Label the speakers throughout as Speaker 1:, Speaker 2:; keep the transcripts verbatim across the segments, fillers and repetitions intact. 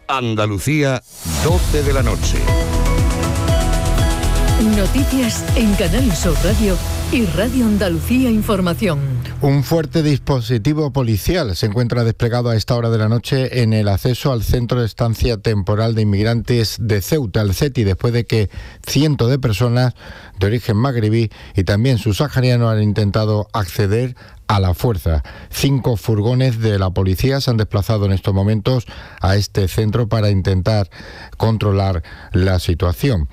Speaker 1: Andalucía, doce de la noche.
Speaker 2: Noticias en Canal Sur Radio y Radio Andalucía Información.
Speaker 3: Un fuerte dispositivo policial se encuentra desplegado a esta hora de la noche en el acceso al Centro de Estancia Temporal de Inmigrantes de Ceuta, el CETI, después de que cientos de personas de origen magrebí y también subsahariano han intentado acceder a la fuerza. Cinco furgones de la policía se han desplazado en estos momentos a este centro para intentar controlar la situación.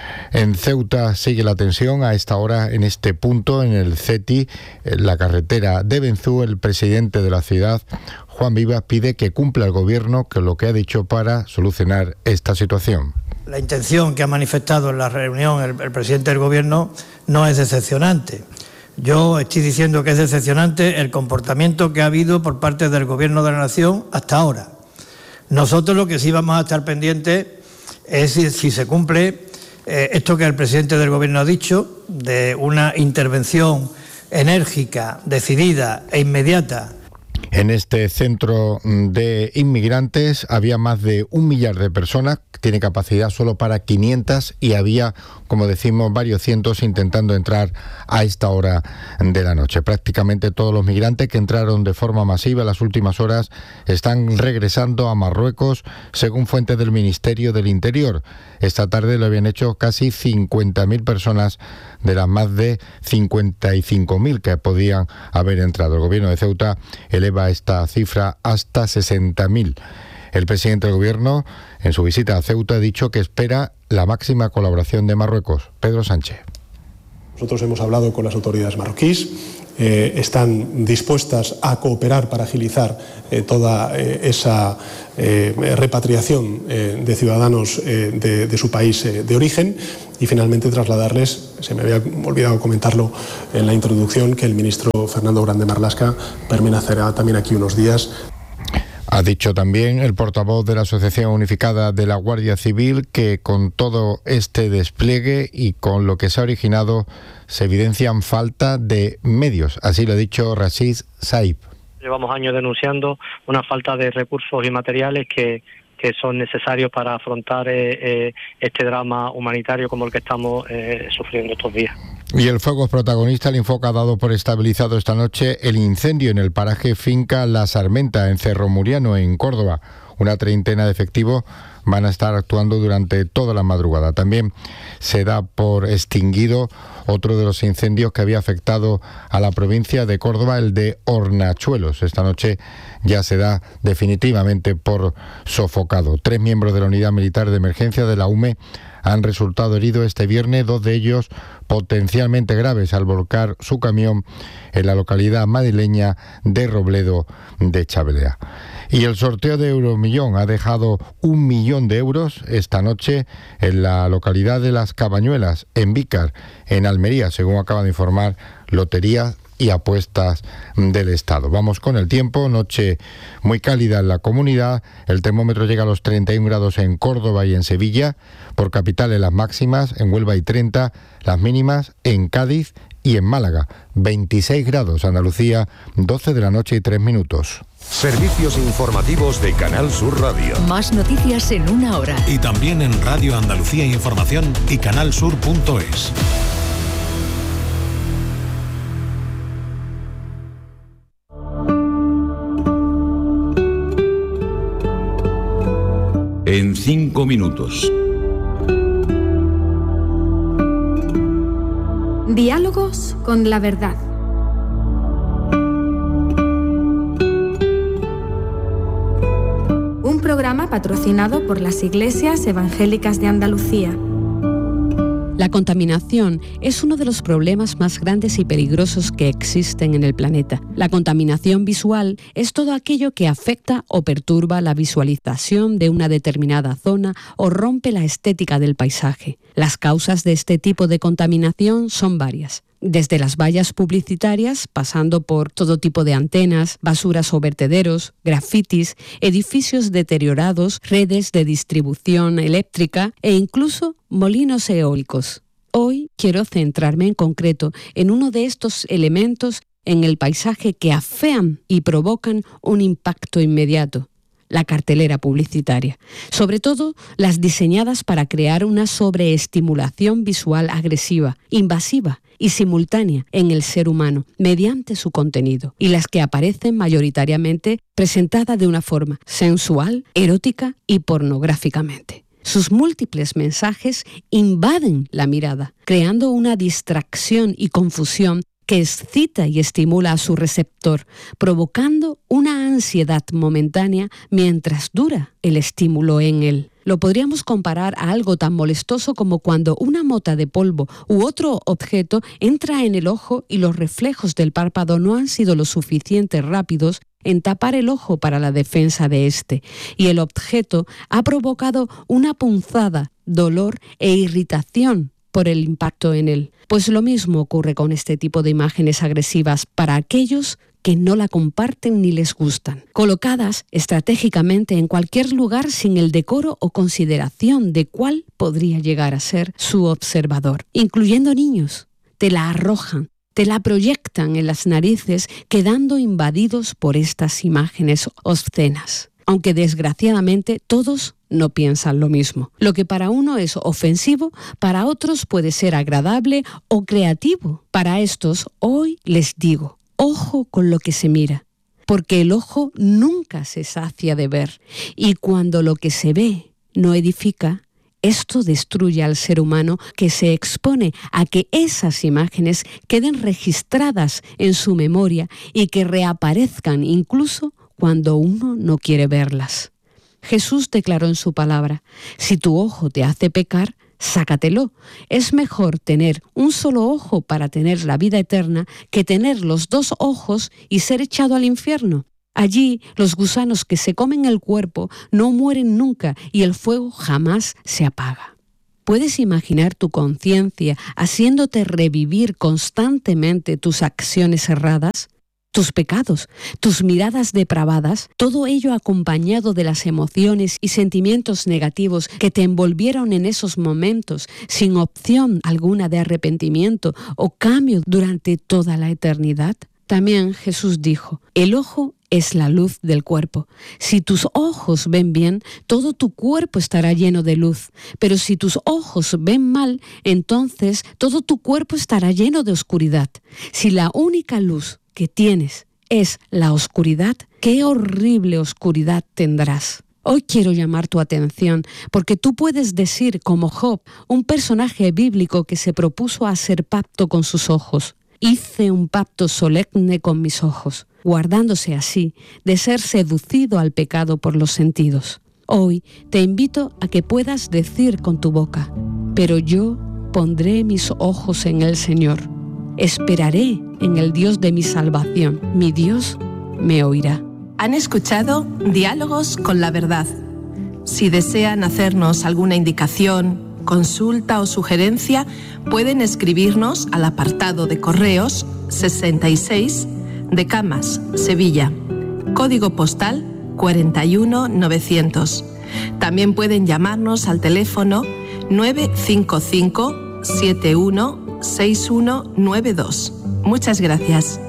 Speaker 3: En Ceuta sigue la tensión a esta hora en este punto, en el CETI, en la carretera de Benzú. El presidente de la ciudad, Juan Vivas, pide que cumpla el gobierno con lo que ha dicho para solucionar esta situación.
Speaker 4: La intención que ha manifestado en la reunión el, el presidente del gobierno no es decepcionante. Yo estoy diciendo que es decepcionante el comportamiento que ha habido por parte del gobierno de la nación hasta ahora. Nosotros lo que sí vamos a estar pendientes es si, si se cumple Eh, esto que el presidente del gobierno ha dicho, de una intervención enérgica, decidida e inmediata.
Speaker 3: En este centro de inmigrantes había más de un millar de personas, tiene capacidad solo para quinientas y había, como decimos, varios cientos intentando entrar a esta hora de la noche. Prácticamente todos los migrantes que entraron de forma masiva en las últimas horas están regresando a Marruecos, según fuentes del Ministerio del Interior. Esta tarde lo habían hecho casi cincuenta mil personas de las más de cincuenta y cinco mil que podían haber entrado. El gobierno de Ceuta eleva esta cifra hasta sesenta mil. El presidente del gobierno, en su visita a Ceuta, ha dicho que espera la máxima colaboración de Marruecos. Pedro Sánchez.
Speaker 5: Nosotros hemos hablado con las autoridades marroquíes, eh, están dispuestas a cooperar para agilizar eh, toda eh, esa eh, repatriación eh, de ciudadanos eh, de, de su país eh, de origen y finalmente trasladarles, se me había olvidado comentarlo en la introducción, que el ministro Fernando Grande Marlaska permanecerá también aquí unos días.
Speaker 3: Ha dicho también el portavoz de la Asociación Unificada de la Guardia Civil que con todo este despliegue y con lo que se ha originado se evidencian falta de medios. Así lo ha dicho Rashid Saib.
Speaker 6: Llevamos años denunciando una falta de recursos y materiales que, que son necesarios para afrontar eh, eh, este drama humanitario como el que estamos eh, sufriendo estos días.
Speaker 3: Y el fuego es protagonista. El Infoca ha dado por estabilizado esta noche el incendio en el paraje Finca La Sarmenta, en Cerro Muriano, en Córdoba. Una treintena de efectivos van a estar actuando durante toda la madrugada. También se da por extinguido otro de los incendios que había afectado a la provincia de Córdoba, el de Hornachuelos. Esta noche ya se da definitivamente por sofocado. Tres miembros de la Unidad Militar de Emergencia de la U M E han resultado heridos este viernes, dos de ellos potencialmente graves al volcar su camión en la localidad madrileña de Robledo de Chavelea. Y el sorteo de Euromillón ha dejado un millón de euros esta noche en la localidad de Las Cabañuelas, en Vícar, en Almería, según acaba de informar Lotería y Apuestas del Estado. Vamos con el tiempo, noche muy cálida en la comunidad, el termómetro llega a los treinta y un grados en Córdoba y en Sevilla, por capitales las máximas, en Huelva hay treinta, las mínimas en Cádiz y en Málaga, veintiséis grados, Andalucía, doce de la noche y tres minutos.
Speaker 1: Servicios informativos de Canal Sur Radio.
Speaker 2: Más noticias en una hora.
Speaker 7: Y también en Radio Andalucía Información y canalsur punto es.
Speaker 1: En cinco minutos.
Speaker 8: Diálogos con la verdad. Un programa patrocinado por las Iglesias Evangélicas de Andalucía.
Speaker 9: La contaminación es uno de los problemas más grandes y peligrosos que existen en el planeta. La contaminación visual es todo aquello que afecta o perturba la visualización de una determinada zona o rompe la estética del paisaje. Las causas de este tipo de contaminación son varias. Desde las vallas publicitarias, pasando por todo tipo de antenas, basuras o vertederos, grafitis, edificios deteriorados, redes de distribución eléctrica e incluso molinos eólicos. Hoy quiero centrarme en concreto en uno de estos elementos en el paisaje que afean y provocan un impacto inmediato: la cartelera publicitaria, sobre todo las diseñadas para crear una sobreestimulación visual agresiva, invasiva y simultánea en el ser humano mediante su contenido, y las que aparecen mayoritariamente presentadas de una forma sensual, erótica y pornográficamente. Sus múltiples mensajes invaden la mirada, creando una distracción y confusión que excita y estimula a su receptor, provocando una ansiedad momentánea mientras dura el estímulo en él. Lo podríamos comparar a algo tan molestoso como cuando una mota de polvo u otro objeto entra en el ojo y los reflejos del párpado no han sido lo suficiente rápidos en tapar el ojo para la defensa de éste, y el objeto ha provocado una punzada, dolor e irritación por el impacto en él. Pues lo mismo ocurre con este tipo de imágenes agresivas para aquellos que no la comparten ni les gustan, colocadas estratégicamente en cualquier lugar sin el decoro o consideración de cuál podría llegar a ser su observador, incluyendo niños. Te la arrojan, te la proyectan en las narices, quedando invadidos por estas imágenes obscenas. Aunque desgraciadamente todos no piensan lo mismo. Lo que para uno es ofensivo, para otros puede ser agradable o creativo. Para estos, hoy les digo, ojo con lo que se mira, porque el ojo nunca se sacia de ver, y cuando lo que se ve no edifica, esto destruye al ser humano, que se expone a que esas imágenes queden registradas en su memoria y que reaparezcan incluso cuando uno no quiere verlas. Jesús declaró en su palabra: si tu ojo te hace pecar, sácatelo. Es mejor tener un solo ojo para tener la vida eterna que tener los dos ojos y ser echado al infierno. Allí los gusanos que se comen el cuerpo no mueren nunca y el fuego jamás se apaga. ¿Puedes imaginar tu conciencia haciéndote revivir constantemente tus acciones erradas? Tus pecados, tus miradas depravadas, todo ello acompañado de las emociones y sentimientos negativos que te envolvieron en esos momentos, sin opción alguna de arrepentimiento o cambio durante toda la eternidad. También Jesús dijo: el ojo es la luz del cuerpo. Si tus ojos ven bien, todo tu cuerpo estará lleno de luz. Pero si tus ojos ven mal, entonces todo tu cuerpo estará lleno de oscuridad. Si la única luz que tienes es la oscuridad, qué horrible oscuridad tendrás. Hoy quiero llamar tu atención porque tú puedes decir como Job, un personaje bíblico que se propuso hacer pacto con sus ojos: hice un pacto solemne con mis ojos, guardándose así de ser seducido al pecado por los sentidos. Hoy te invito a que puedas decir con tu boca: pero yo pondré mis ojos en el Señor. Esperaré en el Dios de mi salvación. Mi Dios me oirá.
Speaker 10: Han escuchado Diálogos con la Verdad. Si desean hacernos alguna indicación, consulta o sugerencia, pueden escribirnos al apartado de correos sesenta y seis de Camas, Sevilla, código postal cuarenta y uno novecientos. También pueden llamarnos al teléfono nueve cinco cinco siete uno seis uno nueve dos. Muchas gracias.